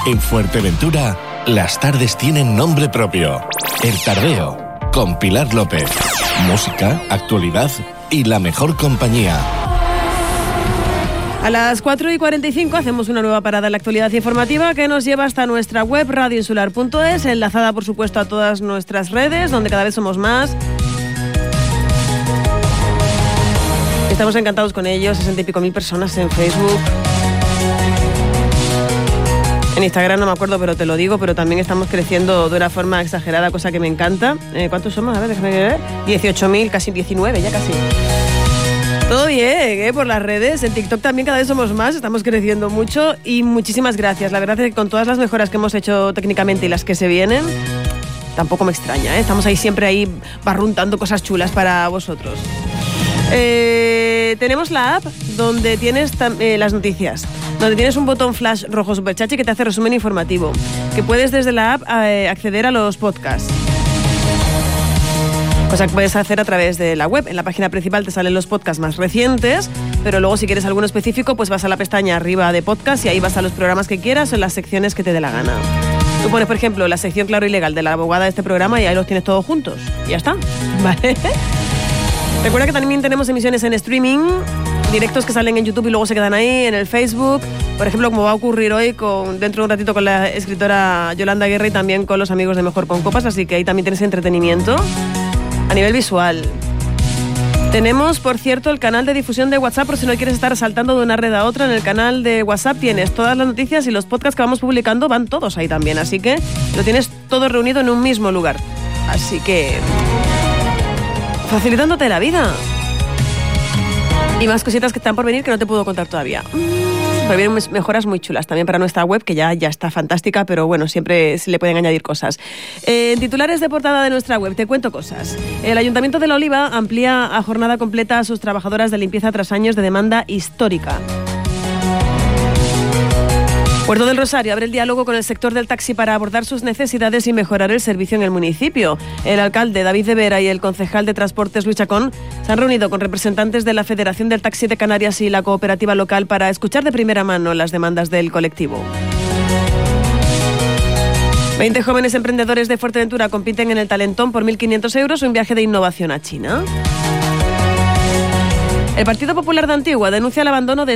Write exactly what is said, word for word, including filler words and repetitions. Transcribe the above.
En Fuerteventura, las tardes tienen nombre propio. El Tardeo, con Pilar López. Música, actualidad y la mejor compañía. A las cuatro y cuarenta y cinco hacemos una nueva parada en la actualidad informativa que nos lleva hasta nuestra web radio insular punto es, enlazada por supuesto a todas nuestras redes, donde cada vez somos más. Estamos encantados con ellos, sesenta y pico mil personas en Facebook. En Instagram no me acuerdo, pero te lo digo, pero también estamos creciendo de una forma exagerada, cosa que me encanta. Eh, ¿Cuántos somos? A ver, déjame ver. dieciocho mil, casi diecinueve, ya casi. Todo bien, ¿eh? Por las redes. En TikTok también cada vez somos más, estamos creciendo mucho y muchísimas gracias. La verdad es que con todas las mejoras que hemos hecho técnicamente y las que se vienen, tampoco me extraña, ¿eh? Estamos ahí siempre ahí barruntando cosas chulas para vosotros. Eh, tenemos la app donde tienes eh, las noticias, donde tienes un botón flash rojo super chachi que te hace resumen informativo, que puedes desde la app eh, acceder a los podcasts, cosa que puedes hacer a través de la web. En la página principal te salen los podcasts más recientes, pero luego si quieres alguno específico pues vas a la pestaña arriba de podcast y ahí vas a los programas que quieras o en las secciones que te dé la gana. Tú pones, por ejemplo, la sección Claro y Legal de la abogada de este programa y ahí los tienes todos juntos y ya está, ¿vale? Recuerda que también tenemos emisiones en streaming, directos que salen en YouTube y luego se quedan ahí, en el Facebook. Por ejemplo, como va a ocurrir hoy con, dentro de un ratito con la escritora Yolanda Guerra y también con los amigos de Mejor con Copas, así que ahí también tienes entretenimiento a nivel visual. Tenemos, por cierto, el canal de difusión de WhatsApp, por si no quieres estar saltando de una red a otra. En el canal de WhatsApp tienes todas las noticias y los podcasts que vamos publicando van todos ahí también, así que lo tienes todo reunido en un mismo lugar. Así que facilitándote la vida. Y más cositas que están por venir que no te puedo contar todavía. Pero vienen mejoras muy chulas también para nuestra web, que ya, ya está fantástica, pero bueno, siempre se le pueden añadir cosas. Eh, en titulares de portada de nuestra web te cuento cosas. El Ayuntamiento de La Oliva amplía a jornada completa a sus trabajadoras de limpieza tras años de demanda histórica. Puerto del Rosario abre el diálogo con el sector del taxi para abordar sus necesidades y mejorar el servicio en el municipio. El alcalde David de Vera y el concejal de Transportes Luis Chacón se han reunido con representantes de la Federación del Taxi de Canarias y la cooperativa local para escuchar de primera mano las demandas del colectivo. veinte jóvenes emprendedores de Fuerteventura compiten en el Talentón por mil quinientos euros un viaje de innovación a China. El Partido Popular de Antigua denuncia el abandono de